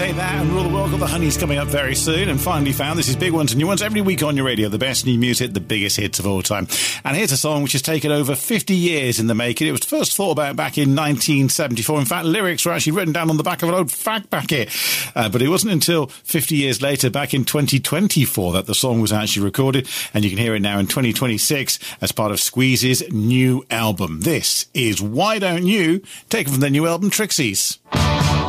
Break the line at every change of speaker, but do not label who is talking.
Take That and Rule the World. Got the Honeys coming up very soon. And Finally Found. This is Big Ones and New Ones every week on your radio. The best new music, the biggest hits of all time. And here's a song which has taken over 50 years in the making. It was first thought about back in 1974. In fact, lyrics were actually written down on the back of an old fag packet. But it wasn't until 50 years later, back in 2024, that the song was actually recorded. And you can hear it now in 2026 as part of Squeeze's new album. This is Why Don't You, taken from their new album Trixies.